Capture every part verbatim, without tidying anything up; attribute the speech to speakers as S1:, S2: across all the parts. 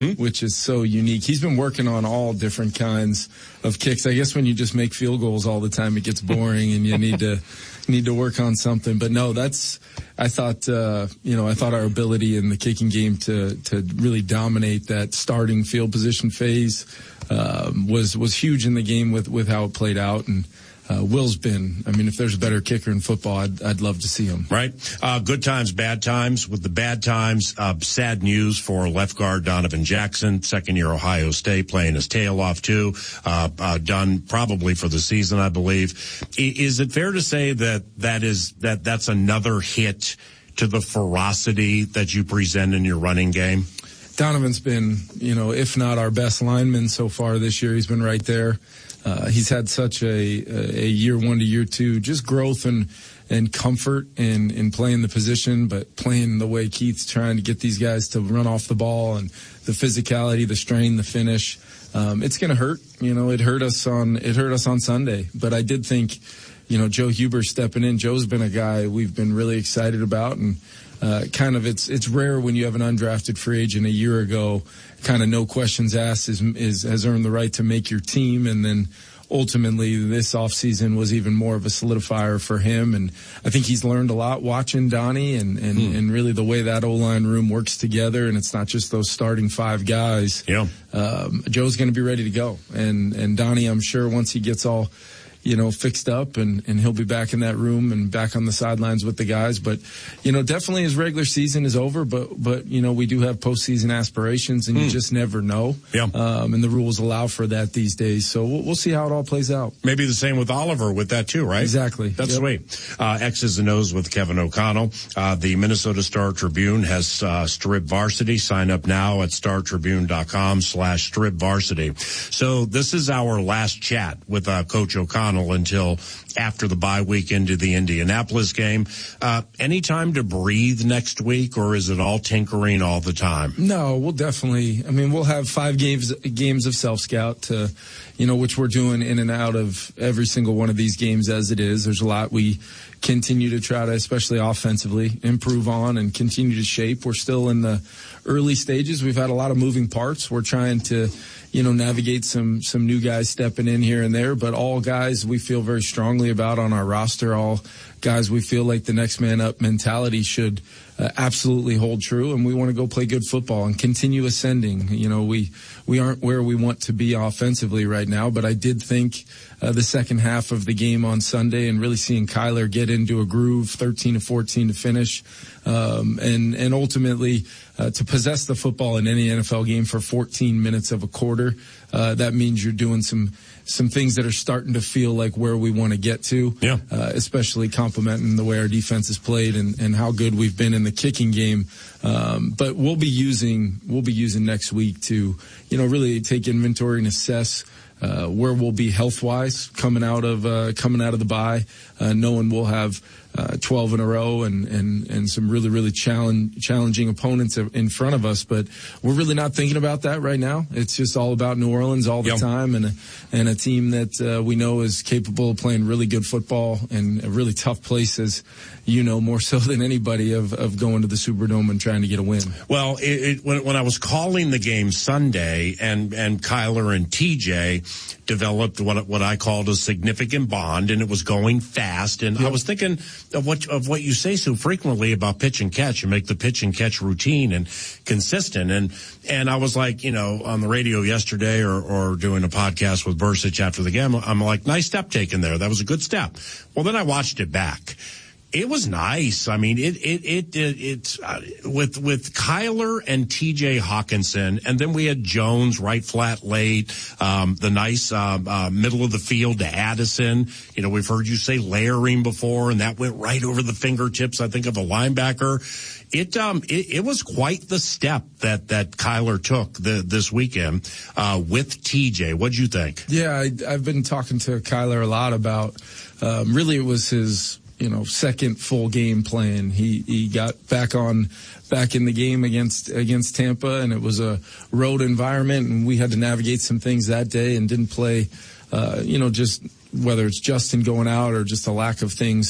S1: which is so unique. He's been working on all different kinds of kicks. I guess when you just make field goals all the time, it gets boring and you need to need to work on something. But no, that's, I thought, uh, you know, I thought our ability in the kicking game to, to really dominate that starting field position phase, um, was, was huge in the game with, with how it played out. And, Uh, Will's been, I mean, if there's a better kicker in football, I'd, I'd love to see him.
S2: Right. Uh, good times, bad times. With the bad times, uh, sad news for left guard Donovan Jackson, second year Ohio State, playing his tail off too, uh, uh, done probably for the season, I believe. I, is it fair to say that that is, that that's another hit to the ferocity that you present in your running game?
S1: Donovan's been, you know, if not our best lineman so far this year, he's been right there. Uh, he's had such a, a year one to year two, just growth and, and comfort in, in playing the position, but playing the way Keith's trying to get these guys to run off the ball and the physicality, the strain, the finish. Um, it's going to hurt. You know, it hurt us on, it hurt us on Sunday, but I did think, you know, Joe Huber stepping in. Joe's been a guy we've been really excited about, and Uh, kind of, it's it's rare when you have an undrafted free agent a year ago, kind of no questions asked, is, is has earned the right to make your team, and then ultimately this offseason was even more of a solidifier for him. And I think he's learned a lot watching Donnie and, and, hmm. and really the way that O-line room works together, and it's not just those starting five guys.
S2: Yeah.
S1: Um, Joe's going to be ready to go. And, and Donnie, I'm sure once he gets all you know, fixed up, and, and he'll be back in that room and back on the sidelines with the guys. But, you know, definitely his regular season is over, but, but, you know, we do have postseason aspirations, and mm. you just never know.
S2: Yeah.
S1: Um, and the rules allow for that these days. So we'll, we'll see how it all plays out.
S2: Maybe the same with Oliver with that too, right?
S1: Exactly.
S2: That's
S1: yep.
S2: sweet. Uh, X's and O's with Kevin O'Connell. Uh, the Minnesota Star Tribune has, uh, Strip Varsity. Sign up now at startribune.com slash Strip Varsity. So this is our last chat with, uh, Coach O'Connell until after the bye week into the Indianapolis game. Uh, any time to breathe next week, or is it all tinkering all the time?
S1: No, we'll definitely, I mean, we'll have five games, games of self-scout to, you know, which we're doing in and out of every single one of these games as it is. There's a lot we continue to try to, especially offensively, improve on and continue to shape. We're still in the early stages. We've had a lot of moving parts. We're trying to, you know, navigate some, some new guys stepping in here and there, but all guys we feel very strongly about on our roster, all guys we feel like the next man up mentality should uh, absolutely hold true, and we want to go play good football and continue ascending. You know, we, we aren't where we want to be offensively right now, but I did think uh, the second half of the game on Sunday and really seeing Kyler get into a groove, thirteen to fourteen to finish, um, and, and ultimately uh, to possess the football in any N F L game for fourteen minutes of a quarter. Uh, that means you're doing some, some things that are starting to feel like where we want to get to,
S2: yeah.
S1: uh, especially complimenting the way our defense has played and, and how good we've been in the kicking game. Um, but we'll be using, we'll be using next week to, you know, really take inventory and assess Uh, where we'll be health-wise coming out of uh, coming out of the bye, uh, knowing we'll have uh, twelve in a row and, and, and some really, really challenge, challenging opponents in front of us. But we're really not thinking about that right now. It's just all about New Orleans all the
S2: yep.
S1: time, and a, and a team that uh, we know is capable of playing really good football and a really tough place, as you know, more so than anybody, of, of going to the Superdome and trying to get a win.
S2: Well, it, it, when, when I was calling the game Sunday, and, and Kyler and T J developed what what I called a significant bond, and it was going fast. And yep. I was thinking of what of what you say so frequently about pitch and catch, and make the pitch and catch routine and consistent. And and I was like, you know, on the radio yesterday, or or doing a podcast with Bursich after the game, I'm like, nice step taken there. That was a good step. Well, then I watched it back. It was nice. I mean, it, it, it, it it's, uh, with, with Kyler and T J Hawkinson, and then we had Jones right flat late, um, the nice, uh, uh, middle of the field to Addison. You know, we've heard you say layering before, and that went right over the fingertips, I think, of a linebacker. It, um, it, it was quite the step that, that Kyler took the, this weekend, uh, with T J. What'd you think?
S1: Yeah, I, I've been talking to Kyler a lot about, um, really it was his, you know, second full game playing. He he got back on back in the game against against Tampa, and it was a road environment, and we had to navigate some things that day and didn't play, uh, you know, just whether it's Justin going out or just a lack of things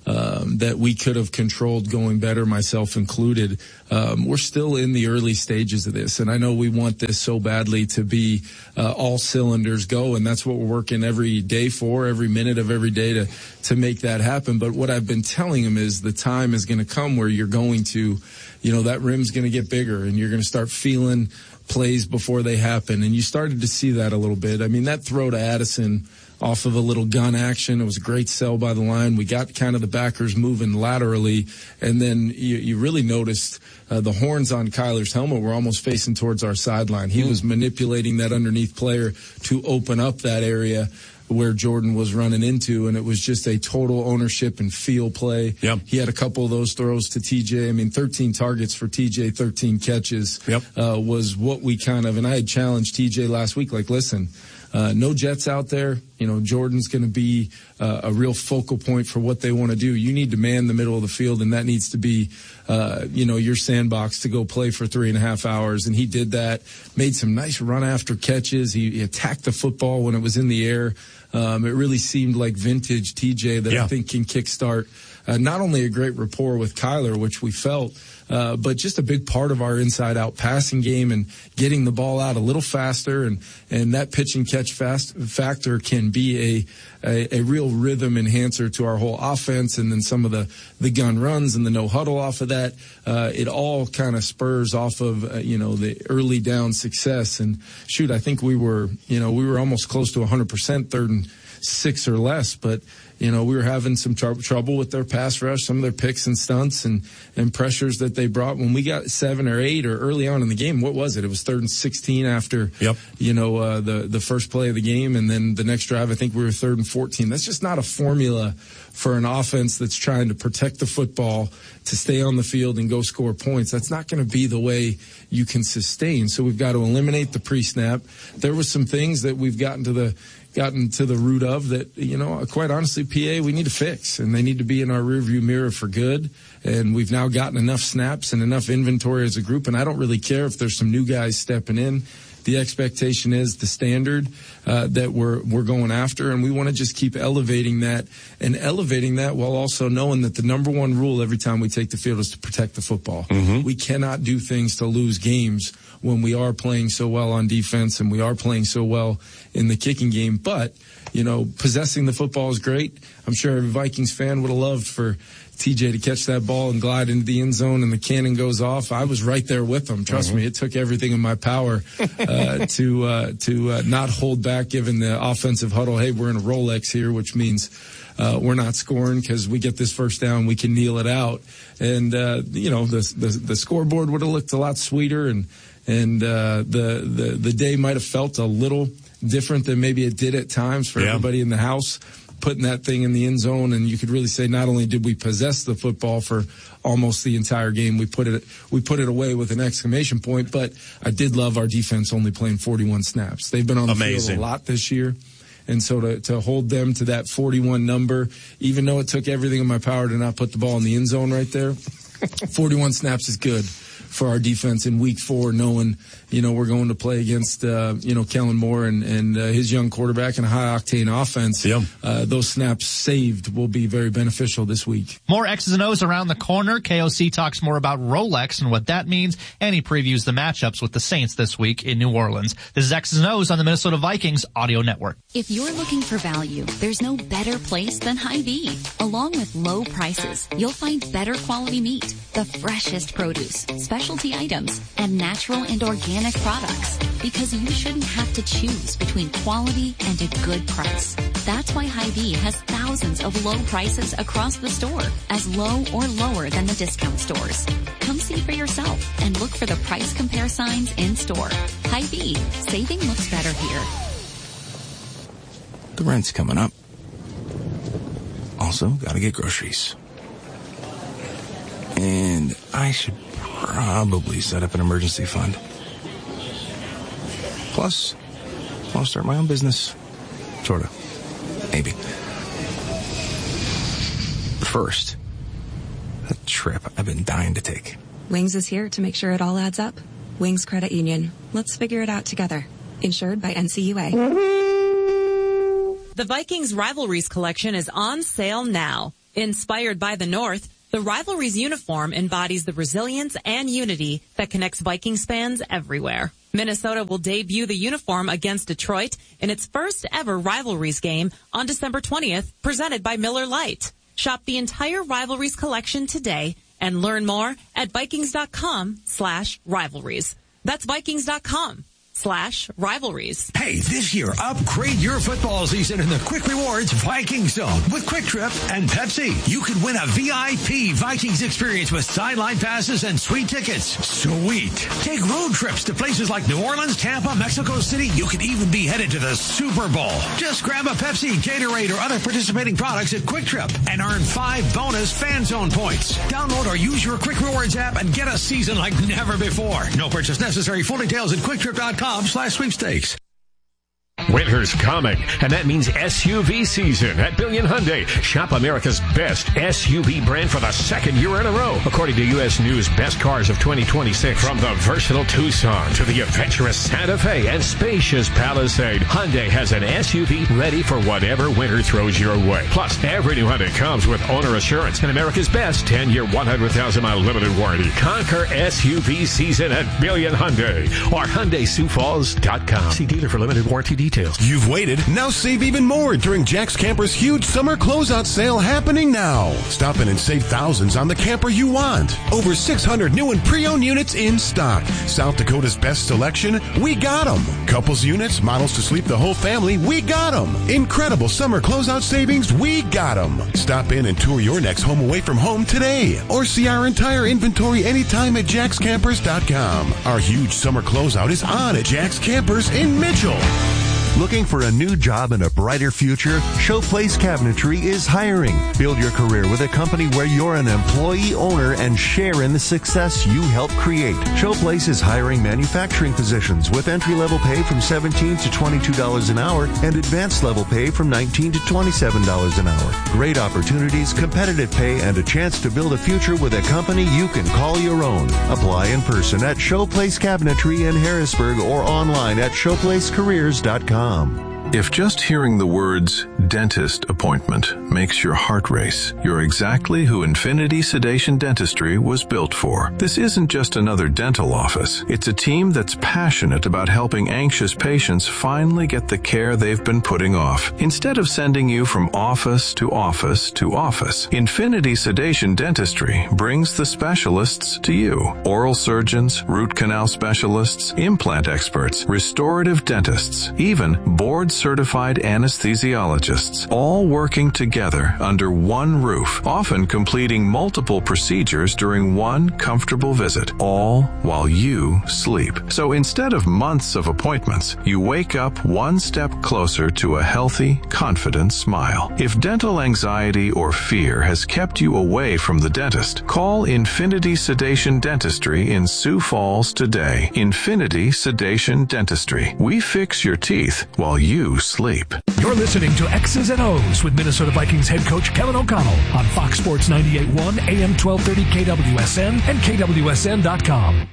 S1: um, that we could have controlled going better, myself included. Um, we're still in the early stages of this, and I know we want this so badly to be uh, all cylinders go, and that's what we're working every day for, every minute of every day to to make that happen. But what I've been telling him is the time is going to come where you're going to, you know, that rim's going to get bigger, and you're going to start feeling plays before they happen. And you started to see that a little bit. I mean, that throw to Addison off of a little gun action, it was a great sell by the line. We got kind of the backers moving laterally, and then you, you really noticed uh, the horns on Kyler's helmet were almost facing towards our sideline. He mm. was manipulating that underneath player to open up that area where Jordan was running into, and it was just a total ownership and feel play.
S2: Yep.
S1: He had a couple of those throws to T J. I mean, thirteen targets for T J, thirteen catches
S2: yep.
S1: uh, was what we kind of, and I had challenged T J last week, like, listen, Uh, no Jets out there. You know, Jordan's going to be uh, a real focal point for what they want to do. You need to man the middle of the field, and that needs to be, uh, you know, your sandbox to go play for three and a half hours. And he did that, made some nice run after catches. He, he attacked the football when it was in the air. Um, it really seemed like vintage T J that yeah. I think can kickstart uh, not only a great rapport with Kyler, which we felt, Uh, but just a big part of our inside-out passing game and getting the ball out a little faster, and, and that pitch and catch fast factor can be a, a, a real rhythm enhancer to our whole offense. And then some of the, the gun runs and the no huddle off of that, uh, it all kind of spurs off of, uh, you know, the early down success. And shoot, I think we were, you know, we were almost close to one hundred percent third and six or less, but you know, we were having some tr- trouble with their pass rush, some of their picks and stunts and, and pressures that they brought. When we got seven or eight or early on in the game, what was it? It was third and sixteen after,
S2: yep.
S1: you know, uh, the, the first play of the game. And then the next drive, I think we were third and fourteen. That's just not a formula for an offense that's trying to protect the football, to stay on the field and go score points. That's not going to be the way you can sustain. So we've got to eliminate the pre-snap. There were some things that we've gotten to the, gotten to the root of that, you know, quite honestly, P A, we need to fix, and they need to be in our rearview mirror for good. And we've now gotten enough snaps and enough inventory as a group, and I don't really care if there's some new guys stepping in. The expectation is the standard uh, that we're we're going after, and we want to just keep elevating that and elevating that while also knowing that the number one rule every time we take the field is to protect the football. Mm-hmm. We cannot do things to lose games when we are playing so well on defense and we are playing so well in the kicking game. But, you know, possessing the football is great. I'm sure every Vikings fan would have loved for T J to catch that ball and glide into the end zone and the cannon goes off. I was right there with him. Trust mm-hmm. me, it took everything in my power uh, to uh, to uh, not hold back, given the offensive huddle. Hey, we're in a Rolex here, which means uh, we're not scoring because we get this first down, we can kneel it out. And, uh, you know, the, the, the scoreboard would have looked a lot sweeter, and and uh, the, the, the day might have felt a little different than maybe it did at times for yeah. everybody in the house, putting that thing in the end zone. And you could really say not only did we possess the football for almost the entire game, we put it we put it away with an exclamation point. But I did love our defense only playing forty-one snaps. They've been on the
S2: Amazing.
S1: field a lot this year. And so to, to hold them to that forty-one number, even though it took everything in my power to not put the ball in the end zone right there, forty-one snaps is good for our defense in week four, knowing, you know, we're going to play against, uh, you know, Kellen Moore and, and uh, his young quarterback and a high-octane offense.
S2: Yep.
S1: Uh, those snaps saved will be very beneficial this week.
S3: More X's and O's around the corner. K O C talks more about Rolex and what that means, and he previews the matchups with the Saints this week in New Orleans. This is X's and O's on the Minnesota Vikings Audio Network.
S4: If you're looking for value, there's no better place than Hy-Vee. Along with low prices, you'll find better quality meat, the freshest produce, specialty items, and natural and organic products. Because you shouldn't have to choose between quality and a good price. That's why Hy-Vee has thousands of low prices across the store, as low or lower than the discount stores. Come see for yourself and look for the price compare signs in store. Hy-Vee, saving looks better here.
S5: The rent's coming up. Also, gotta get groceries. And I should probably set up an emergency fund. Plus, I'll start my own business. Sort of. Maybe. But first, a trip I've been dying to take.
S6: Wings is here to make sure it all adds up. Wings Credit Union. Let's figure it out together. Insured by N C U A.
S7: The Vikings Rivalries collection is on sale now. Inspired by the North, the Rivalry's uniform embodies the resilience and unity that connects Vikings fans everywhere. Minnesota will debut the uniform against Detroit in its first ever Rivalries game on December twentieth, presented by Miller Lite. Shop the entire Rivalries collection today and learn more at Vikings.com slash rivalries. That's Vikings.com slash rivalries.
S8: Hey, this year, upgrade your football season in the Quick Rewards Vikings Zone with Quick Trip and Pepsi. You could win a V I P Vikings experience with sideline passes and sweet tickets. Sweet. Take road trips to places like New Orleans, Tampa, Mexico City. You could even be headed to the Super Bowl. Just grab a Pepsi, Gatorade, or other participating products at Quick Trip and earn five bonus Fan Zone points. Download or use your Quick Rewards app and get a season like never before. No purchase necessary. Full details at quick trip dot com slash sweepstakes.
S9: Winter's coming, and that means S U V season at Billion Hyundai. Shop America's best S U V brand for the second year in a row, according to U S News Best Cars of twenty twenty-six. From the versatile Tucson to the adventurous Santa Fe and spacious Palisade, Hyundai has an S U V ready for whatever winter throws your way. Plus, every new Hyundai comes with owner assurance and America's best ten-year, one hundred thousand mile limited warranty. Conquer S U V season at Billion Hyundai or Hyundai Sioux Falls dot com. See dealer for limited warranty details.
S10: You've waited. Now save even more during Jack's Camper's huge summer closeout sale happening now. Stop in and save thousands on the camper you want. Over six hundred new and pre-owned units in stock. South Dakota's best selection, we got them. Couples units, models to sleep the whole family, we got them. Incredible summer closeout savings, we got them. Stop in and tour your next home away from home today. Or see our entire inventory anytime at jacks campers dot com. Our huge summer closeout is on at Jack's Campers in Mitchell.
S11: Looking for a new job and a brighter future? Showplace Cabinetry is hiring. Build your career with a company where you're an employee owner and share in the success you help create. Showplace is hiring manufacturing positions with entry-level pay from seventeen dollars to twenty-two dollars an hour and advanced level pay from nineteen dollars to twenty-seven dollars an hour. Great opportunities, competitive pay, and a chance to build a future with a company you can call your own. Apply in person at Showplace Cabinetry in Harrisburg or online at showplace careers dot com.
S12: If just hearing the words dentist appointment makes your heart race, you're exactly who Infinity Sedation Dentistry was built for. This isn't just another dental office. It's a team that's passionate about helping anxious patients finally get the care they've been putting off. Instead of sending you from office to office to office, Infinity Sedation Dentistry brings the specialists to you. Oral surgeons, root canal specialists, implant experts, restorative dentists, even board certified anesthesiologists, all working together under one roof, often completing multiple procedures during one comfortable visit, all while you sleep. So instead of months of appointments, you wake up one step closer to a healthy, confident smile. If dental anxiety or fear has kept you away from the dentist, call Infinity Sedation Dentistry in Sioux Falls today. Infinity Sedation Dentistry. We fix your teeth while you sleep.
S13: You're listening to X's and O's with Minnesota Vikings head coach Kevin O'Connell on Fox Sports ninety-eight point one, A M twelve thirty K W S N and K W S N dot com.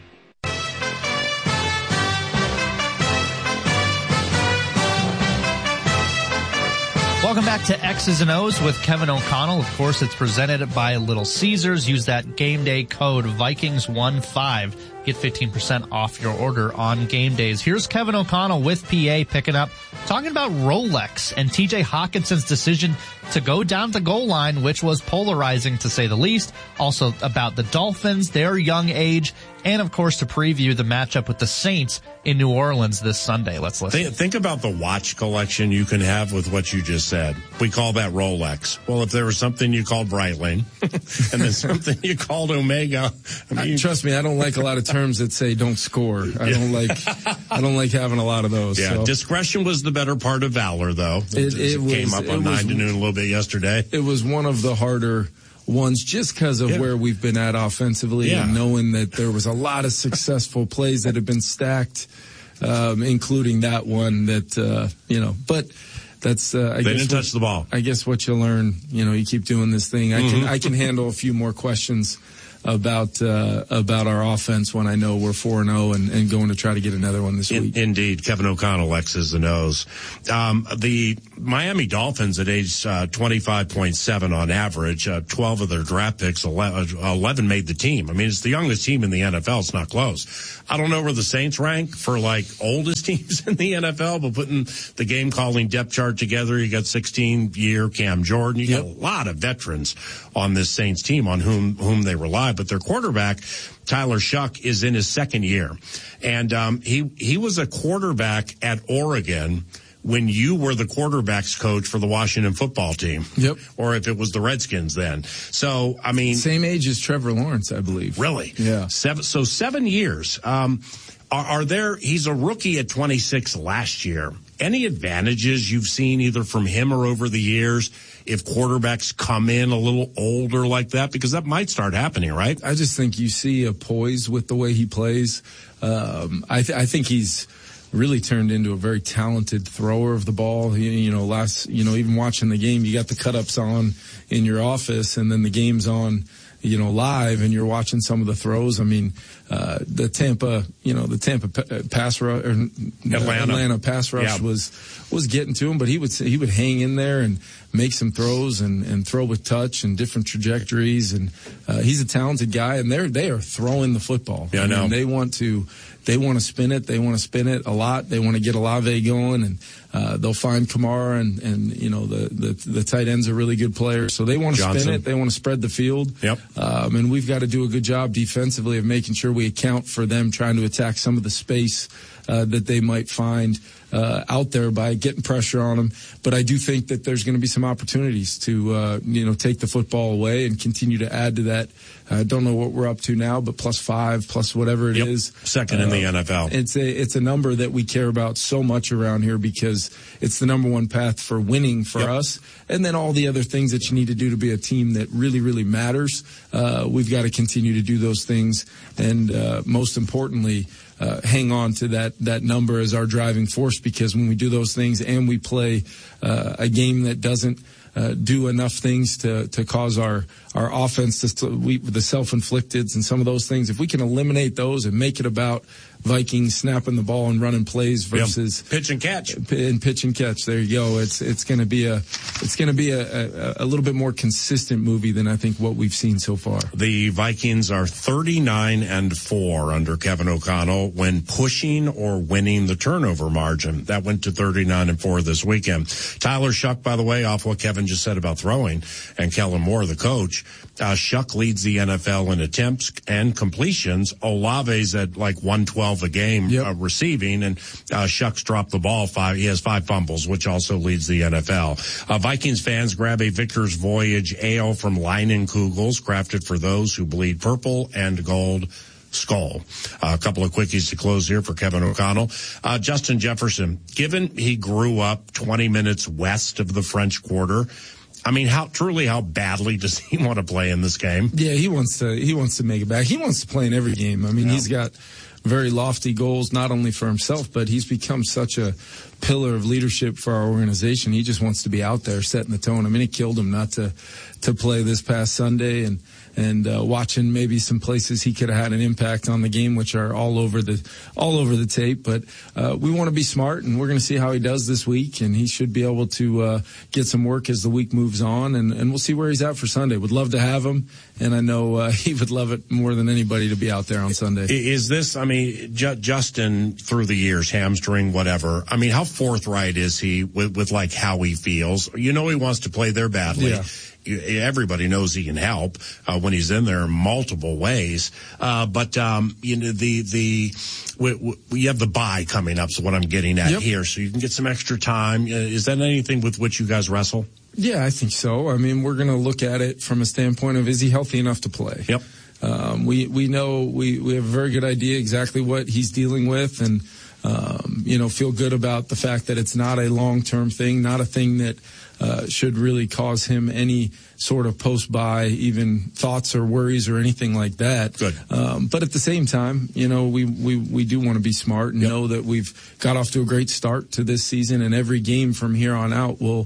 S3: Welcome back to X's and O's with Kevin O'Connell. Of course, it's presented by Little Caesars. Use that game day code Vikings fifteen. Get fifteen percent off your order on game days. Here's Kevin O'Connell with P A picking up, talking about Rolex and T J Hawkinson's decision to go down the goal line, which was polarizing to say the least. Also about the Dolphins, their young age, and of course to preview the matchup with the Saints in New Orleans this Sunday. Let's listen.
S2: Think, think about the watch collection you can have with what you just said. We call that Rolex. Well, if there was something you called Breitling and then something you called Omega. I mean,
S1: trust me, I don't like a lot of terms that say don't score. I don't like I don't like having a lot of those.
S2: Yeah, so. Discretion was the better part of valor, though.
S1: It, it,
S2: it
S1: was,
S2: came up on nine to noon a little bit yesterday.
S1: It was one of the harder ones just because of yeah. where we've been at offensively yeah. and knowing that there was a lot of successful plays that have been stacked, um, including that one that, uh, you know, but that's, uh, I
S2: they
S1: guess
S2: didn't
S1: what,
S2: touch the ball.
S1: I guess what you learn, you know, you keep doing this thing. I mm-hmm. can, I can handle a few more questions about uh, about our offense when I know we're four and oh and and going to try to get another one this
S2: In,
S1: week.
S2: Indeed. Kevin O'Connell, X's and O's. Um, the Miami Dolphins at age uh, twenty-five point seven on average, uh, twelve of their draft picks, eleven, eleven made the team. I mean, it's the youngest team in the N F L. It's not close. I don't know where the Saints rank for, like, oldest teams in the N F L, but putting the game-calling depth chart together, you got sixteen-year Cam Jordan. You got yep. a lot of veterans on this Saints team on whom whom they rely. But their quarterback, Tyler Shuck, is in his second year. And um, he he was a quarterback at Oregon when you were the quarterbacks coach for the Washington football team.
S1: Yep.
S2: Or if it was the Redskins then. So, I mean.
S1: Same age as Trevor Lawrence, I believe.
S2: Really?
S1: Yeah.
S2: Seven, so seven years. Um, are, are there, he's a rookie at twenty-six last year. Any advantages you've seen either from him or over the years if quarterbacks come in a little older like that? Because that might start happening, right?
S1: I just think you see a poise with the way he plays. Um, I, th- I think he's really turned into a very talented thrower of the ball. He, you know, last, you know, even watching the game, you got the cut-ups on in your office and then the game's on, you know, live and you're watching some of the throws. I mean, uh, the Tampa, you know, the Tampa p- pass rush, or
S2: Atlanta.
S1: Atlanta pass rush
S2: yeah.
S1: was, was getting to him, but he would, he would hang in there and make some throws and, and throw with touch and different trajectories. And, uh, he's a talented guy and they're, they are throwing the football.
S2: Yeah, I know.
S1: And they want to, They want to spin it. They want to spin it a lot. They want to get Olave going, and uh, they'll find Kamara, and, and you know the, the the tight end's a really good player. So they want to
S2: Johnson.
S1: spin it. They want to spread the field.
S2: Yep.
S1: Um, and we've got to do a good job defensively of making sure we account for them trying to attack some of the space uh, that they might find uh, out there by getting pressure on them. But I do think that there's going to be some opportunities to uh, you know take the football away and continue to add to that. I don't know what we're up to now, but plus five, plus whatever it
S2: yep.
S1: is.
S2: Second in uh, the N F L.
S1: It's a it's a number that we care about so much around here because it's the number one path for winning for
S2: yep.
S1: us. And then all the other things that you need to do to be a team that really, really matters. Uh, we've got to continue to do those things. And uh, most importantly, uh, hang on to that, that number as our driving force, because when we do those things and we play uh, a game that doesn't Uh, do enough things to, to cause our, our offense to, we, the self-inflicteds and some of those things. If we can eliminate those and make it about Vikings snapping the ball and running plays versus
S2: yep. pitch and catch
S1: and pitch and catch. There you go. It's, it's going to be a, it's going to be a, a, a little bit more consistent movie than I think what we've seen so far.
S2: The Vikings are thirty-nine and four under Kevin O'Connell when pushing or winning the turnover margin. That went to thirty-nine and four this weekend. Tyler Shuck, by the way, off what Kevin just said about throwing, and Kellen Moore, the coach, uh, Shuck leads the N F L in attempts and completions. Olave's at like one twelve a game yep. uh, receiving, and uh, Shuck's dropped the ball five. He has five fumbles, which also leads the N F L. Uh, Vikings fans grab a Vickers Voyage Ale from Leinenkugels, crafted for those who bleed purple and gold. Skull. Uh, a couple of quickies to close here for Kevin O'Connell. Uh, Justin Jefferson, given he grew up twenty minutes west of the French Quarter, I mean, how truly, how badly does he want to play in this game?
S1: Yeah, he wants to. He wants to make it back. He wants to play in every game. I mean, yeah. he's got very lofty goals, not only for himself, but he's become such a pillar of leadership for our organization. He just wants to be out there setting the tone. I mean, it killed him not to to play this past Sunday, and and uh, watching maybe some places he could have had an impact on the game, which are all over the all over the tape. But uh, we want to be smart, and we're going to see how he does this week, and he should be able to uh, get some work as the week moves on, and, and we'll see where he's at for Sunday. Would love to have him, and I know uh, he would love it more than anybody to be out there on Sunday.
S2: Is this, I mean, J- Justin, through the years, hamstring, whatever, I mean, how forthright is he with, with like how he feels? You know he wants to play there badly.
S1: Yeah.
S2: Everybody knows he can help uh, when he's in there in multiple ways. Uh, but, um, you know, the, the, we, we, you have the bye coming up, so what I'm getting at yep. here, so you can get some extra time. Uh, is that anything with which you guys wrestle?
S1: Yeah, I think so. I mean, we're going to look at it from a standpoint of, is he healthy enough to play?
S2: Yep.
S1: Um, we, we know, we, we have a very good idea exactly what he's dealing with, and, um, you know, feel good about the fact that it's not a long-term thing, not a thing that, Uh, should really cause him any sort of post-buy, even thoughts or worries or anything like that.
S2: Good.
S1: Um, but at the same time, you know, we, we, we do want to be smart and yep. know that we've got off to a great start to this season, and every game from here on out will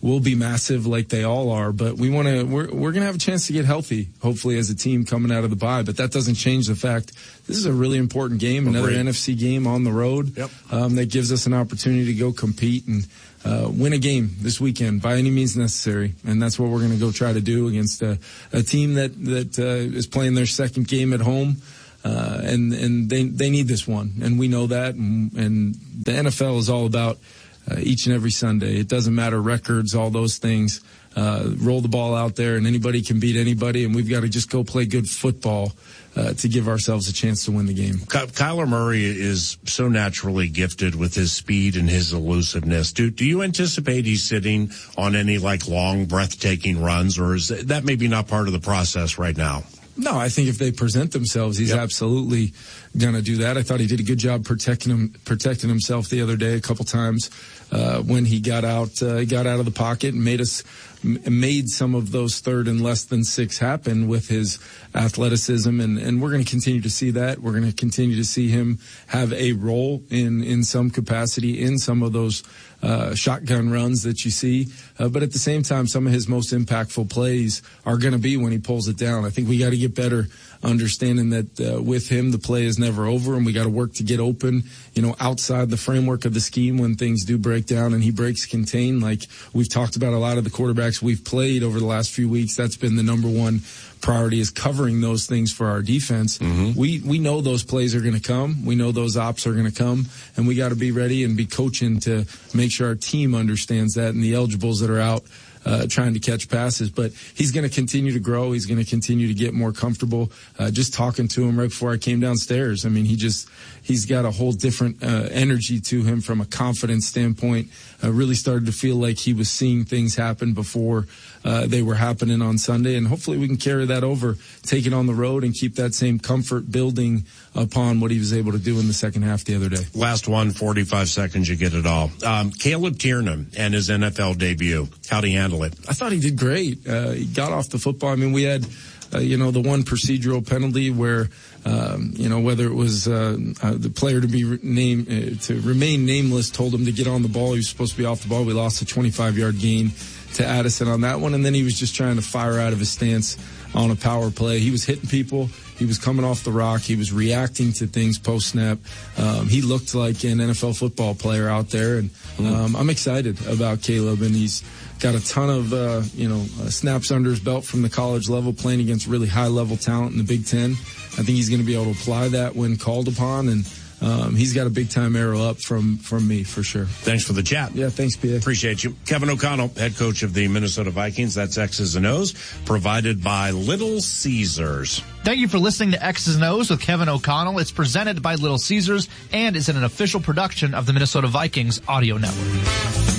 S1: will be massive like they all are, but we want to, we're, we're going to have a chance to get healthy, hopefully, as a team coming out of the bye. But that doesn't change the fact this is a really important game, another
S2: Great.
S1: N F C game on the road.
S2: Yep.
S1: Um, that gives us an opportunity to go compete and uh, win a game this weekend by any means necessary. And that's what we're going to go try to do against a, a team that, that uh, is playing their second game at home. Uh, and, and they, they need this one. And we know that. And, and the N F L is all about uh, each and every Sunday. It doesn't matter records, all those things. Uh, roll the ball out there and anybody can beat anybody. And we've got to just go play good football uh, to give ourselves a chance to win the game.
S2: Ky- Kyler Murray is so naturally gifted with his speed and his elusiveness. Do, do you anticipate he's sitting on any like long breathtaking runs, or is that maybe not part of the process right now?
S1: No, I think if they present themselves, he's yep. absolutely going to do that. I thought he did a good job protecting him, protecting himself the other day a couple times uh, when he got out, uh, got out of the pocket and made us made some of those third and less than six happen with his athleticism, and, and we're going to continue to see that. We're going to continue to see him have a role in, in some capacity in some of those uh, shotgun runs that you see. Uh, but at the same time, some of his most impactful plays are going to be when he pulls it down. I think we got to get better understanding that uh, with him, the play is never over, and we got to work to get open, you know, outside the framework of the scheme when things do break down and he breaks contain. Like we've talked about a lot of the quarterbacks we've played over the last few weeks. That's been the number one priority, is covering those things for our defense. Mm-hmm. We we know those plays are going to come. We know those ops are going to come, and we got to be ready and be coaching to make sure our team understands that, and the eligibles that are out Uh, trying to catch passes. But he's going to continue to grow. He's going to continue to get more comfortable. Uh, just talking to him right before I came downstairs, I mean, he just, he's got a whole different uh, energy to him from a confidence standpoint. I uh, really started to feel like he was seeing things happen before uh, they were happening on Sunday. And hopefully we can carry that over, take it on the road, and keep that same comfort building upon what he was able to do in the second half the other day.
S2: Last one, forty-five seconds, you get it all. Um, Caleb Tiernan and his N F L debut. How'd he handle it?
S1: I thought he did great. Uh, he got off the football. I mean, we had, uh, you know, the one procedural penalty where, um, you know, whether it was uh, uh, the player to be re- named, uh, to remain nameless, told him to get on the ball. He was supposed to be off the ball. We lost a twenty-five-yard gain to Addison on that one, and then he was just trying to fire out of his stance on a power play. He was hitting people. He was coming off the rock. He was reacting to things post-snap. Um, he looked like an N F L football player out there, and um, I'm excited about Caleb, and he's got a ton of, uh, you know, uh, snaps under his belt from the college level, playing against really high-level talent in the Big Ten. I think he's going to be able to apply that when called upon, and um, he's got a big-time arrow up from, from me, for sure.
S2: Thanks for the chat.
S1: Yeah, thanks, P A.
S2: Appreciate you. Kevin O'Connell, head coach of the Minnesota Vikings. That's X's and O's, provided by Little Caesars.
S3: Thank you for listening to X's and O's with Kevin O'Connell. It's presented by Little Caesars and is an official production of the Minnesota Vikings Audio Network.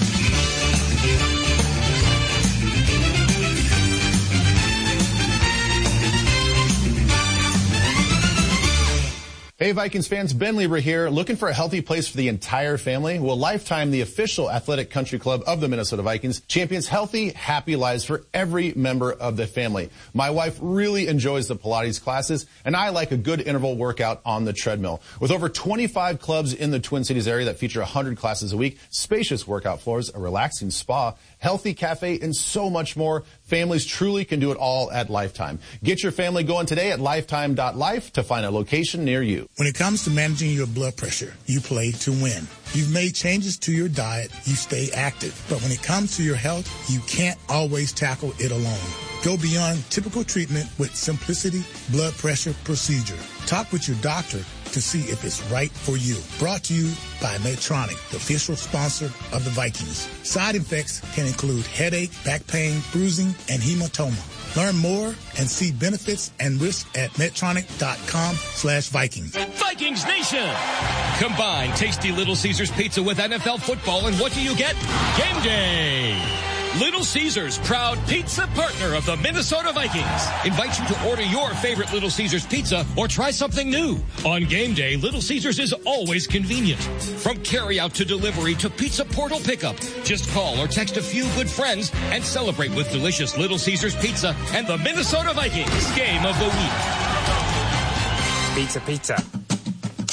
S14: Hey Vikings fans, Ben Lieber here. Looking for a healthy place for the entire family? Well, Lifetime, the official athletic country club of the Minnesota Vikings, champions healthy, happy lives for every member of the family. My wife really enjoys the Pilates classes, and I like a good interval workout on the treadmill. With over twenty-five clubs in the Twin Cities area that feature one hundred classes a week, spacious workout floors, a relaxing spa, healthy cafe, and so much more, families truly can do it all at Lifetime. Get your family going today at lifetime dot life to find a location near you.
S15: When it comes to managing your blood pressure, you play to win. You've made changes to your diet, you stay active. But when it comes to your health, you can't always tackle it alone. Go beyond typical treatment with Simplicity Blood Pressure Procedure. Talk with your doctor to see if it's right for you. Brought to you by Medtronic, the official sponsor of the Vikings. Side effects can include headache, back pain, bruising, and hematoma. Learn more and see benefits and risks at Medtronic.com slash Vikings.
S16: Vikings Nation! Combine tasty Little Caesars pizza with N F L football, and what do you get? Game day! Little Caesars, proud pizza partner of the Minnesota Vikings, invites you to order your favorite Little Caesars pizza or try something new. On game day, Little Caesars is always convenient. From carry-out to delivery to pizza portal pickup, just call or text a few good friends and celebrate with delicious Little Caesars pizza and the Minnesota Vikings Game of the Week.
S17: Pizza, pizza.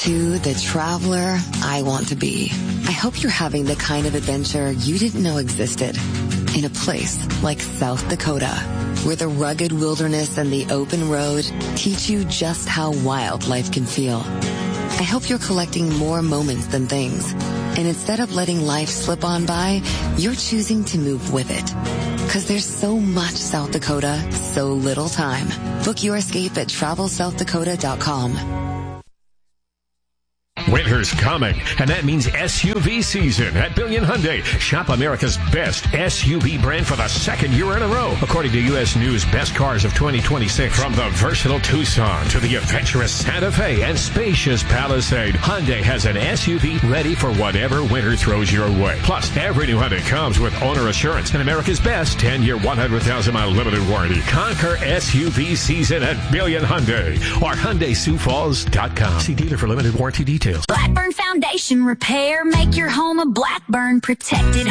S17: to the traveler I want to be. I hope you're having the kind of adventure you didn't know existed in a place like South Dakota, where the rugged wilderness and the open road teach you just how wild life can feel. I hope you're collecting more moments than things, and instead of letting life slip on by, you're choosing to move with it. Because there's so much South Dakota, so little time. Book your escape at travel south dakota dot com.
S9: Winter's coming, and that means S U V season at Billion Hyundai. Shop America's best S U V brand for the second year in a row, according to U S News Best Cars of twenty twenty-six. From the versatile Tucson to the adventurous Santa Fe and spacious Palisade, Hyundai has an S U V ready for whatever winter throws your way. Plus, every new Hyundai comes with owner assurance and America's best ten-year, one hundred thousand mile limited warranty. Conquer S U V season at Billion Hyundai or Hyundai Sioux Falls dot com. See dealer for limited warranty details.
S18: Blackburn Foundation Repair. Make your home a Blackburn protected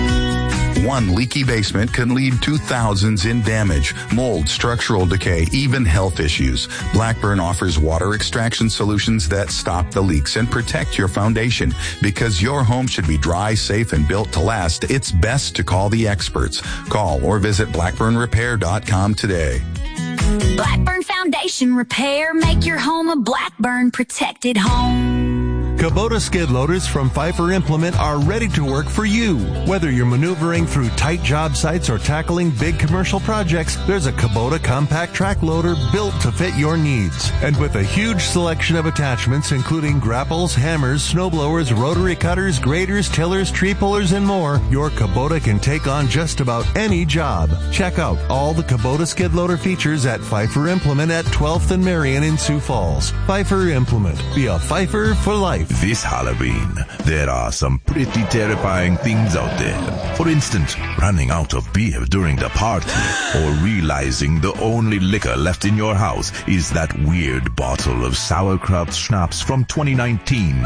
S18: home.
S19: One leaky basement can lead to thousands in damage, mold, structural decay, even health issues. Blackburn offers water extraction solutions that stop the leaks and protect your foundation. Because your home should be dry, safe, and built to last, it's best to call the experts. Call or visit blackburn repair dot com today.
S18: Blackburn Foundation Repair. Make your home a Blackburn protected home.
S11: Kubota skid loaders from Pfeiffer Implement are ready to work for you. Whether you're maneuvering through tight job sites or tackling big commercial projects, there's a Kubota compact track loader built to fit your needs. And with a huge selection of attachments, including grapples, hammers, snowblowers, rotary cutters, graders, tillers, tree pullers, and more, your Kubota can take on just about any job. Check out all the Kubota skid loader features at Pfeiffer Implement at twelfth and Marion in Sioux Falls. Pfeiffer Implement. Be a Pfeiffer for life.
S20: This Halloween, there are some pretty terrifying things out there. For instance, running out of beer during the party, or realizing the only liquor left in your house is that weird bottle of sauerkraut schnapps from twenty nineteen.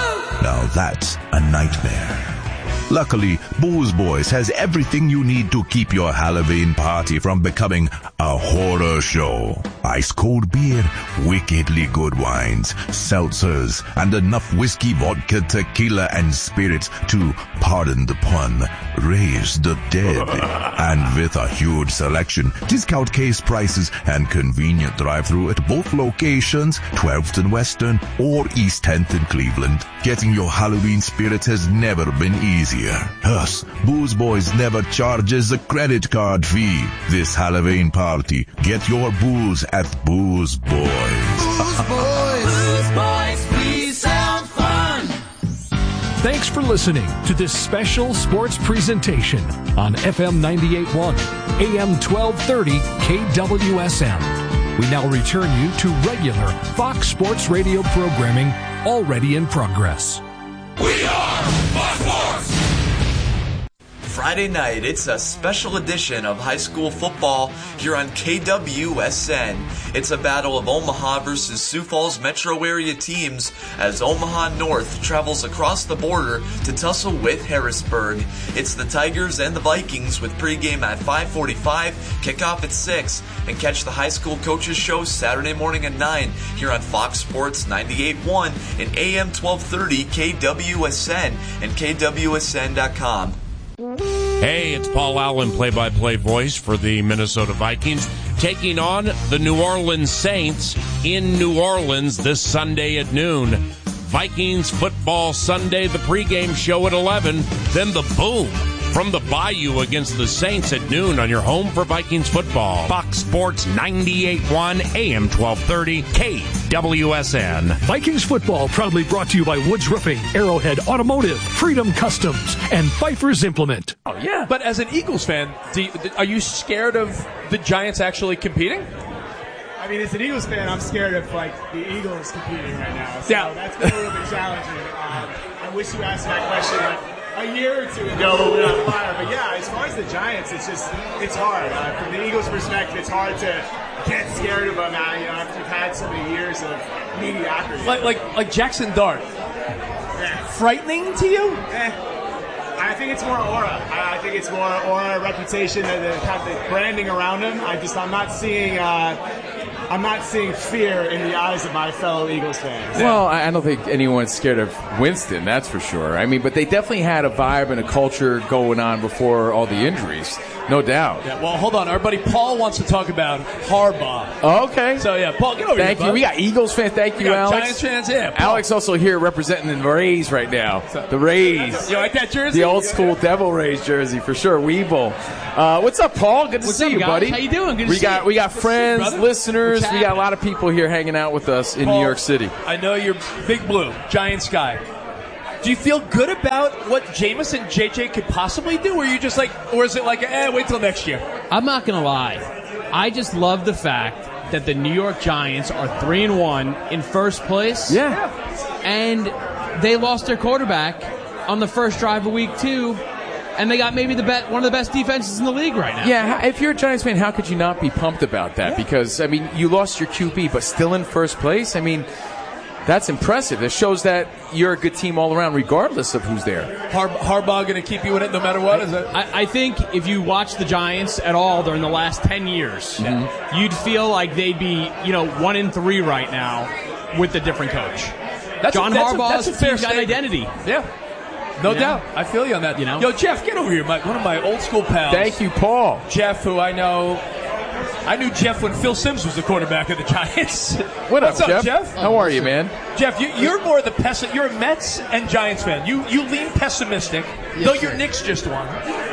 S20: Now that's a nightmare. Luckily, Booze Boys has everything you need to keep your Halloween party from becoming a horror show. Ice cold beer, wickedly good wines, seltzers, and enough whiskey, vodka, tequila, and spirits to, pardon the pun, raise the dead. And with a huge selection, discount case prices, and convenient drive-thru at both locations, twelfth and Western or East tenth in Cleveland, getting your Halloween spirits has never been easier. Us, Booze Boys never charges a credit card fee. This Halloween party, get your booze at Booze Boys.
S21: Booze Boys. Booze Boys, we sound fun.
S13: Thanks for listening to this special sports presentation on F M ninety-eight point one, A M twelve thirty, K W S M. We now return you to regular Fox Sports Radio programming already in progress.
S21: We are Fox Sports!
S22: Friday night, it's a special edition of high school football here on K W S N. It's a battle of Omaha versus Sioux Falls metro area teams as Omaha North travels across the border to tussle with Harrisburg. It's the Tigers and the Vikings with pregame at five forty-five, kickoff at six, and catch the high school coaches show Saturday morning at nine here on Fox Sports ninety-eight point one and A M twelve thirty K W S N and K W S N dot com.
S2: Hey, it's Paul Allen, play-by-play voice for the Minnesota Vikings, taking on the New Orleans Saints in New Orleans this Sunday at noon. Vikings Football Sunday, the pregame show at eleven, then the boom from the Bayou against the Saints at noon on your home for Vikings football. Fox Sports ninety-eight point one, A M twelve thirty, K W S N.
S13: Vikings football proudly brought to you by Woods Roofing, Arrowhead Automotive, Freedom Customs, and Pfeiffer's Implement.
S23: Oh, yeah. But as an Eagles fan, do you, are you scared of the Giants actually competing?
S24: I mean, as an Eagles fan, I'm scared of, like, the Eagles competing right now. So
S23: yeah.
S24: That's been a little bit challenging. Um, I wish you asked that question, like, a year or two ago, we were on fire. But yeah, as far as the Giants, it's just, it's hard. Uh, from the Eagles' perspective, it's hard to get scared of them now, you know, after you've had so many years of mediocrity.
S23: Like like, like Jackson Dart.
S24: Yeah.
S23: Frightening to you?
S24: Eh. I think it's more aura. I, I think it's more aura, reputation, the, the kind of the branding around him. I just, I'm not seeing, uh, I'm not seeing fear in the eyes of my fellow Eagles fans.
S4: Well, I I don't think anyone's scared of Winston, that's for sure. I mean, but they definitely had a vibe and a culture going on before all the injuries, no doubt.
S23: Yeah, well, hold on. Our buddy Paul wants to talk about Harbaugh.
S4: Oh, okay.
S23: So, yeah, Paul, get over
S4: Thank
S23: here,
S4: you.
S23: bud.
S4: We got Eagles fans. Thank
S23: We
S4: you,
S23: got
S4: Alex.
S23: Giants fans, yeah. Paul.
S4: Alex also here representing the Rays right now. The Rays.
S23: You like that jersey?
S4: The old school Devil Rays jersey for sure. Weeble. Uh, what's up, Paul? Good to
S5: What's
S4: see
S5: up,
S4: you,
S5: guys?
S4: buddy.
S5: How you doing? Good to
S4: we
S5: see
S4: got
S5: you.
S4: we got
S5: Good to see you,
S4: friends,
S5: brother.
S4: listeners.
S5: What's
S4: We got a lot of people here hanging out with us in
S23: Paul,
S4: New York City.
S23: I know you're Big Blue, Giants guy. Do you feel good about what Jameis and J J could possibly do, or are you just like, or is it like, eh, wait till next year?
S5: I'm not going to lie. I just love the fact that the New York Giants are three and one in first place.
S4: Yeah.
S5: And they lost their quarterback on the first drive of week two, and they got maybe the bet, one of the best defenses in the league right now.
S4: Yeah, if you're a Giants fan, how could you not be pumped about that?
S23: Yeah.
S4: Because, I mean, you lost your Q B, but still in first place. I mean, that's impressive. It shows that you're a good team all around, regardless of who's there.
S23: Har- Harbaugh going to keep you in it no matter what? Is it?
S5: I, I think if you watch the Giants at all during the last ten years,
S23: Mm-hmm.
S5: you'd feel like they'd be, you know, one and three right now with a different coach.
S23: That's
S5: John
S23: a, that's a,
S5: Harbaugh's
S23: that's a fair
S5: team's got an
S23: statement.
S5: identity.
S23: Yeah. No
S5: Yeah.
S23: doubt. I feel you on that.
S5: You know?
S23: Yo, Jeff, get over here. My, one of my old school pals.
S4: Thank you, Paul.
S23: Jeff, who I know. I knew Jeff when Phil Simms was the quarterback of the Giants.
S4: What up,
S23: What's up,
S4: Jeff?
S23: Jeff?
S4: How are you, man?
S23: Jeff, you, you're more the pessimist. You're a Mets and Giants fan. You you lean pessimistic,
S6: Yes,
S23: though
S6: sir.
S23: your Knicks just won.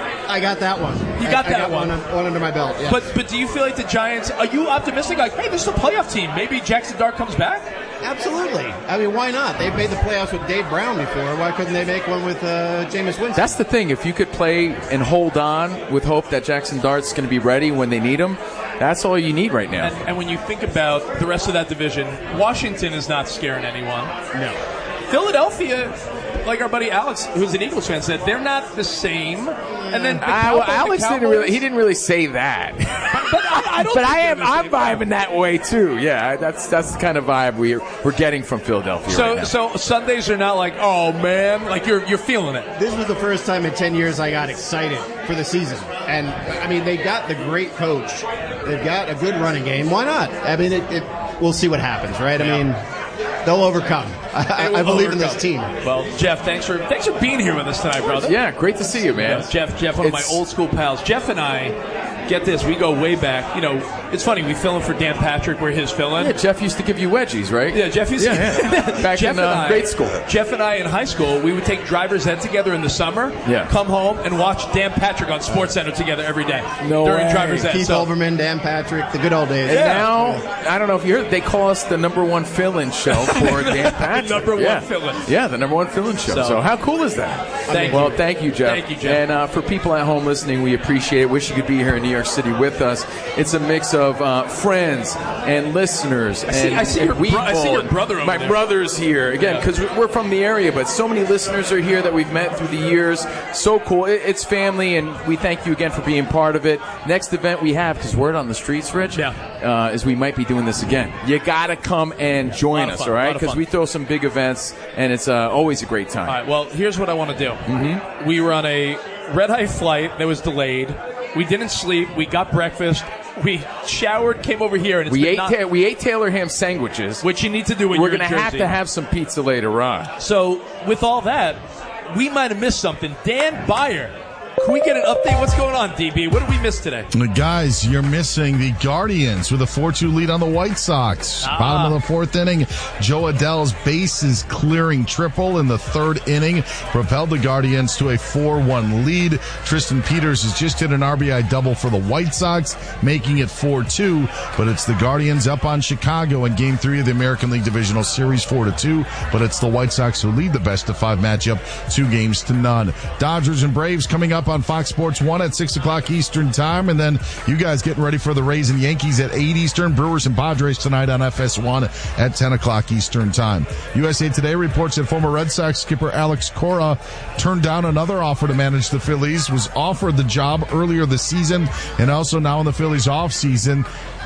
S6: I got that one.
S23: You got
S6: I,
S23: that
S6: I got
S23: one.
S6: one. One under my belt. Yeah.
S23: But but do you feel like the Giants? Are you optimistic? Like, hey, this is a playoff team. Maybe Jackson Dart comes back.
S6: Absolutely. I mean, why not? They've made the playoffs with Dave Brown before. Why couldn't they make one with uh, Jameis Winston?
S4: That's the thing. If you could play and hold on with hope that Jackson Dart's going to be ready when they need him, that's all you need right now.
S23: And, and when you think about the rest of that division, Washington is not scaring anyone.
S6: No.
S23: Philadelphia, like our buddy Alex, who's an Eagles fan, said they're not the same. And then the
S4: Uh, well,
S23: Cowboys- the
S4: Alex didn't
S23: Cowboys-
S4: really. He didn't really say that.
S23: But I, I don't.
S4: But
S23: think
S4: I
S23: they're
S4: am.
S23: the
S4: I'm
S23: same.
S4: vibing that way too. Yeah, that's that's the kind of vibe we're we're getting from Philadelphia
S23: So
S4: right now.
S23: so Sundays are not like, oh man, like you're you're feeling it.
S6: This was the first time in ten years I got excited for the season. And, I mean, they got the great coach. They've got a good running game. Why not? I mean, it, it, we'll see what happens, right? I mean, they'll overcome. I, I believe in this team.
S23: Well, Jeff, thanks for thanks for being here with us tonight, brother.
S4: Yeah, great to see you, man.
S23: Yeah, Jeff, Jeff, one
S4: It's-
S23: of my old school pals. Jeff and I, get this, we go way back. You know, it's funny, we fill in for Dan Patrick, we're his fill-in.
S4: Yeah, Jeff used to give you wedgies, right?
S23: Yeah, Jeff used
S4: Yeah,
S23: to.
S4: yeah. Back
S23: Jeff
S4: in, uh,
S23: and I-
S4: grade school.
S23: Jeff and I in high school, we would take driver's ed together in the summer.
S4: Yeah.
S23: Come home and watch Dan Patrick on Sports Center together every day.
S4: No
S23: during
S4: way.
S23: driver's ed.
S6: Keith
S23: So-
S6: Olbermann, Dan Patrick, the good old days.
S4: And now, I don't know if you heard, they call us the number one fill-in show for Dan Patrick.
S23: number one
S4: yeah.
S23: fill-in.
S4: Yeah, the number one fill-in show. So,
S23: So-
S4: how cool is that?
S23: Thank
S4: well,
S23: you.
S4: thank you, Jeff.
S23: Thank you, Jeff.
S4: And uh, for people at home listening, we appreciate it. Wish you could be here in New York City with us. It's a mix of uh, friends and listeners.
S23: I see-
S4: and,
S23: I see
S4: and
S23: your bro- I see
S4: Weeble
S23: your
S4: and
S23: brother over
S4: My
S23: there.
S4: brother's here again because we're from the area, but so many listeners are here that we've met through the years. So cool. It, it's family, and we thank you again for being part of it. Next event we have, because word on the streets, Rich,
S23: Yeah.
S4: uh, is we might be doing this again. You got to come and join
S23: Lot of
S4: us,
S23: fun,
S4: all right?
S23: lot of
S4: Because
S23: fun.
S4: we throw some big events, and it's uh, always a great time.
S23: All right, well, here's what I want to do. Mm-hmm. We were on a red-eye flight that was delayed. We didn't sleep. We got breakfast. We showered, came over here, and it's
S4: We
S23: been
S4: ate,
S23: not-
S4: ta- we ate Taylor ham sandwiches.
S23: which you need to do when
S4: We're
S23: you're in
S4: going to have
S23: Jersey.
S4: to have some pizza later on.
S23: So, with all that, we might have missed something. Dan Byer, can we get an update? What's going on, D B? What did we miss today?
S7: Guys, you're missing the Guardians with a four two lead on the White Sox.
S23: Ah.
S7: Bottom of the fourth inning, Joe Adell's bases clearing triple in the third inning propelled the Guardians to a four one lead. Tristan Peters has just hit an R B I double for the White Sox, making it four two, but it's the Guardians up on Chicago in game three of the American League Divisional Series four to two, but it's the White Sox who lead the best of five matchup two games to none. Dodgers and Braves coming up on Fox Sports one at six o'clock Eastern time, and then you guys getting ready for the Rays and Yankees at eight Eastern. Brewers and Padres tonight on F S one at ten o'clock Eastern time. U S A Today reports that former Red Sox skipper Alex Cora turned down another offer to manage the Phillies, was offered the job earlier this season, and also now in the Phillies off season.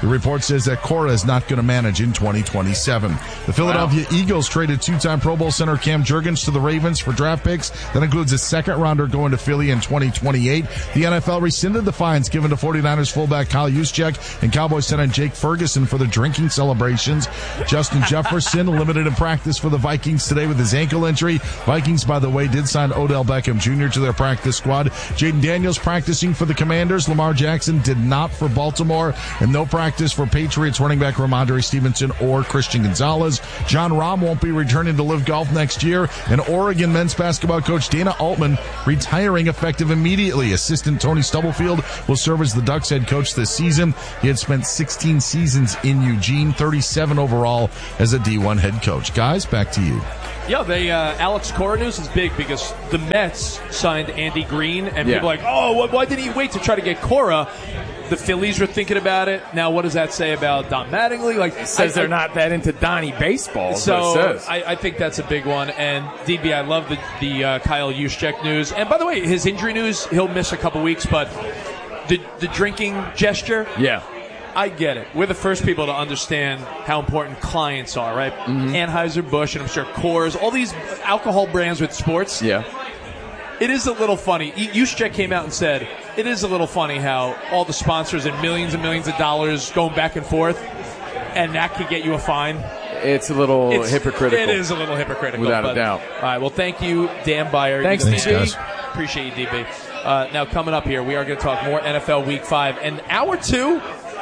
S7: The report says that Cora is not going to manage in twenty twenty-seven. The Philadelphia wow. Eagles traded two-time Pro Bowl center Cam Jurgens to the Ravens for draft picks. That includes a second-rounder going to Philly in twenty twenty-eight. The N F L rescinded the fines given to 49ers fullback Kyle Juszczyk and Cowboys tight end Jake Ferguson for the drinking celebrations. Justin Jefferson limited in practice for the Vikings today with his ankle injury. Vikings, by the way, did sign Odell Beckham Junior to their practice squad. Jaden Daniels practicing for the Commanders. Lamar Jackson did not for Baltimore. And no practice for Patriots running back Ramondre Stevenson or Christian Gonzalez. John Rahm won't be returning to Live Golf next year. And Oregon men's basketball coach Dana Altman retiring effective immediately. Assistant Tony Stubblefield will serve as the Ducks head coach this season. He had spent sixteen seasons in Eugene, thirty-seven overall as a D one head coach. Guys, back to you.
S23: Yeah, they uh, Alex Cora news is big because the Mets signed Andy Green, and
S4: yeah.
S23: people are like, oh, why didn't he wait to try to get Cora? The Phillies are thinking about it. Now, what does that say about Don Mattingly? Like,
S4: it says I, they're I, not that into Donnie baseball.
S23: So
S4: what it says.
S23: I, I think that's a big one. And D B, I love the, the uh, Kyle Juszczyk news. And by the way, his injury news, he'll miss a couple weeks, but the the drinking gesture,
S4: yeah.
S23: I get it. We're the first people to understand how important clients are, right? Mm-hmm. Anheuser-Busch, and I'm sure Coors, all these alcohol brands with sports.
S4: Yeah.
S23: It is a little funny. Juszczyk came out and said, it is a little funny how all the sponsors and millions and millions of dollars going back and forth, and that could get you a fine.
S4: It's a little
S23: it's,
S4: hypocritical.
S23: It is a little hypocritical.
S4: Without
S23: but,
S4: a doubt.
S23: All right, well, thank you, Dan Byer.
S4: Thanks,
S7: Thanks
S4: D B.
S7: guys.
S23: Appreciate you, D B. Uh, now, coming up here, we are going to talk more N F L Week five. And hour two,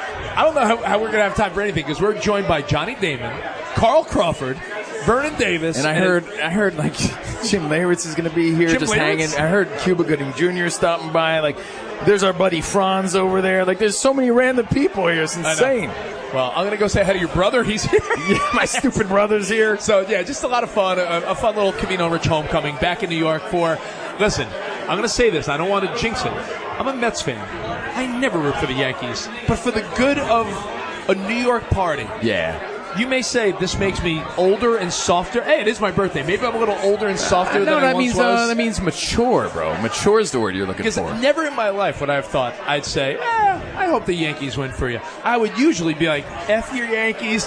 S23: I don't know how, how we're going to have time for anything because we're joined by Johnny Damon, Carl Crawford, Vernon Davis.
S4: And I
S23: and
S4: heard I heard like Jim Leyritz is going to be here
S23: Jim
S4: just
S23: Leyritz?
S4: hanging. I heard Cuba Gooding Junior is stopping by. Like, there's our buddy Franz over there. Like, there's so many random people here. It's insane.
S23: Well, I'm going to go say hi to your brother. He's here.
S4: Yeah, my stupid brother's here.
S23: So, yeah, just a lot of fun. A, a fun little Covino Rich homecoming back in New York for, listen, I'm going to say this. I don't want to jinx it. I'm a Mets fan. I never root for the Yankees. But for the good of a New York party.
S4: Yeah.
S23: You may say this makes me older and softer. Hey, it is my birthday. Maybe I'm a little older and softer
S4: Uh, no,
S23: than I
S4: that
S23: once
S4: means
S23: was.
S4: uh, that means mature, bro. Mature is the word you're looking
S23: Because
S4: for.
S23: never in my life would I have thought I'd say, eh, I hope the Yankees win for you. I would usually be like, F your Yankees.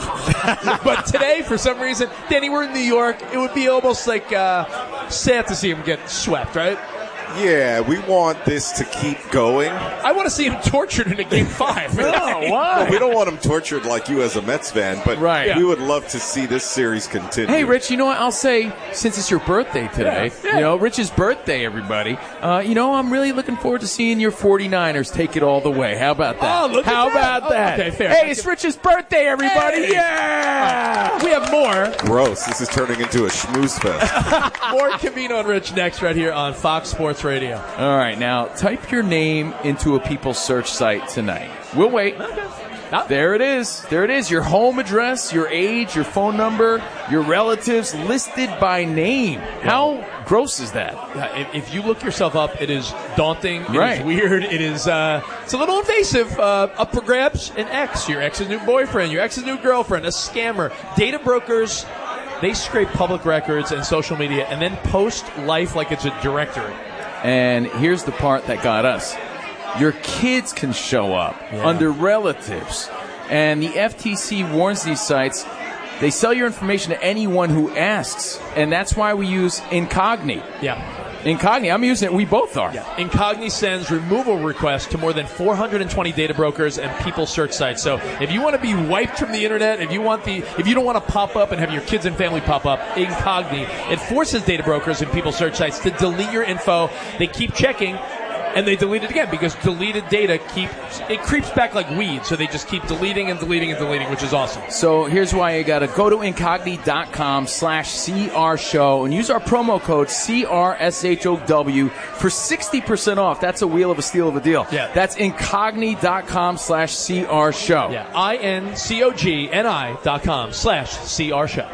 S23: But today, for some reason, Danny, we're in New York. It would be almost like uh, sad to see him get swept, right?
S1: Yeah, we want this to keep going.
S23: I want to see him tortured in a game five.
S1: No, why? Well, we don't want him tortured like you as a Mets fan, but
S4: right.
S1: we would love to see this series continue.
S4: Hey, Rich, you know what? I'll say, since it's your birthday today,
S23: Yeah, yeah.
S4: you know, Rich's birthday, everybody, uh, you know, I'm really looking forward to seeing your 49ers take it all the way. How about that?
S23: Oh, look at
S4: How
S23: that.
S4: about that?
S23: Oh, okay, fair.
S4: Hey, it's Rich's birthday, everybody.
S23: Hey.
S4: Yeah!
S23: We have more.
S1: Gross. This is turning into a schmooze fest.
S23: More Covino and Rich next right here on Fox Sports Radio.
S4: All right, now type your name into a People search site tonight. We'll wait. There it is. There it is. Your home address, your age, your phone number, your relatives listed by name. How gross is that?
S23: Yeah, if, if you look yourself up, it is daunting. It
S4: Right.
S23: is weird. It is. Uh, it's a little invasive. Uh, up for grabs. An ex, your ex's new boyfriend, your ex's new girlfriend, a scammer, data brokers. They scrape public records and social media and then post life like it's a directory.
S4: And here's the part that got us. Your kids can show up
S23: Yeah.
S4: under relatives. And the F T C warns these sites, they sell your information to anyone who asks. And that's why we use Incogni.
S23: Yeah.
S4: Incogni, I'm using it. We both are.
S23: Yeah. Incogni sends removal requests to more than four hundred twenty data brokers and people search sites. So if you want to be wiped from the internet, if you want the, if you don't want to pop up and have your kids and family pop up, Incogni, it forces data brokers and people search sites to delete your info. They keep checking. And they delete it again because deleted data keeps it creeps back like weed. So they just keep deleting and deleting and deleting, which is awesome.
S4: So here's why you got to go to incogni.com slash CR show and use our promo code C R S H O W for sixty percent off. That's a wheel of a steal of a deal.
S23: Yeah.
S4: That's incogni.com slash CR show.
S23: Yeah. I N C O G N I dot com slash C R show.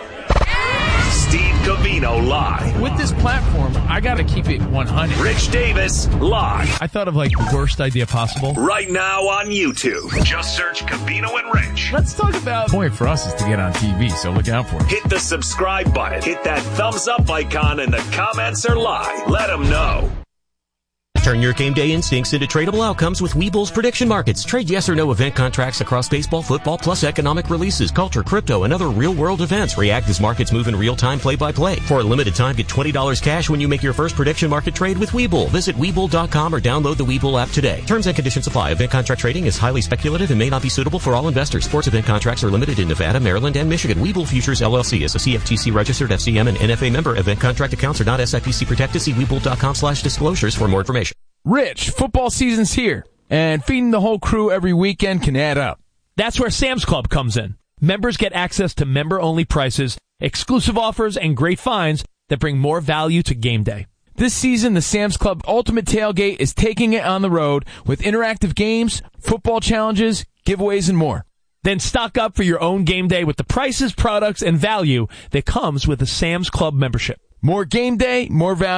S9: Steve Covino live.
S5: With this platform, I got to keep it one hundred.
S9: Rich Davis live.
S5: I thought of like the worst idea possible.
S9: Right now on YouTube. Just search Covino and Rich.
S5: Let's talk about. The point for us is to get on T V, so look out for it.
S9: Hit the subscribe button. Hit that thumbs up icon, and the comments are live. Let them know.
S3: Turn your game day instincts into tradable outcomes with Webull's prediction markets. Trade yes or no event contracts across baseball, football, plus economic releases, culture, crypto, and other real-world events. React as markets move in real time, play-by-play. For a limited time, get twenty dollars cash when you make your first prediction market trade with Webull. Visit Webull dot com or download the Webull app today. Terms and conditions apply. Event contract trading is highly speculative and may not be suitable for all investors. Sports event contracts are limited in Nevada, Maryland, and Michigan. Webull Futures L L C is a C F T C registered F C M and N F A member. Event contract accounts are not S I P C protected. See Webull dot com slash disclosures for more information.
S4: Rich, football season's here, and feeding the whole crew every weekend can add up.
S23: That's where Sam's Club comes in. Members get access to member-only prices, exclusive offers, and great finds that bring more value to game day.
S4: This season, the Sam's Club Ultimate Tailgate is taking it on the road with interactive games, football challenges, giveaways, and more.
S23: Then stock up for your own game day with the prices, products, and value that comes with a Sam's Club membership.
S4: More game day, more value.